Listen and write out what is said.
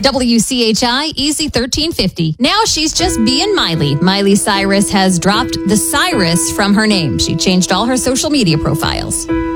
WCHI Easy 1350. Now she's just being Miley. Miley Cyrus has dropped the Cyrus from her name. She changed all her social media profiles.